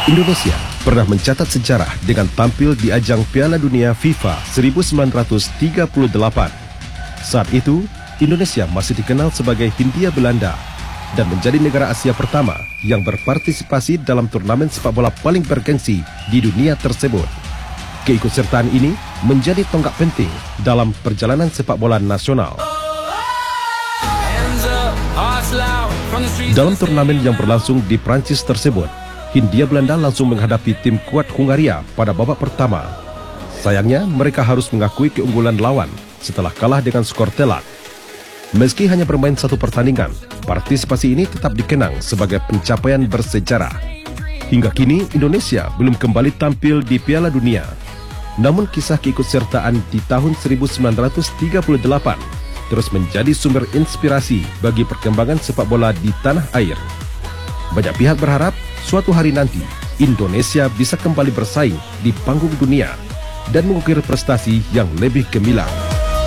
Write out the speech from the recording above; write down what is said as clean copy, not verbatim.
Indonesia pernah mencatat sejarah dengan tampil di ajang Piala Dunia FIFA 1938. Saat itu, Indonesia masih dikenal sebagai Hindia Belanda dan menjadi negara Asia pertama yang berpartisipasi dalam turnamen sepak bola paling bergengsi di dunia tersebut. Keikutsertaan ini menjadi tonggak penting dalam perjalanan sepak bola nasional. Dalam turnamen yang berlangsung di Prancis tersebut, Hindia Belanda langsung menghadapi tim kuat Hungaria pada babak pertama. Sayangnya, mereka harus mengakui keunggulan lawan setelah kalah dengan skor telak. Meski hanya bermain satu pertandingan, partisipasi ini tetap dikenang sebagai pencapaian bersejarah. Hingga kini, Indonesia belum kembali tampil di Piala Dunia. Namun kisah keikutsertaan di tahun 1938 terus menjadi sumber inspirasi bagi perkembangan sepak bola di tanah air. Banyak pihak berharap suatu hari nanti Indonesia bisa kembali bersaing di panggung dunia dan mengukir prestasi yang lebih gemilang.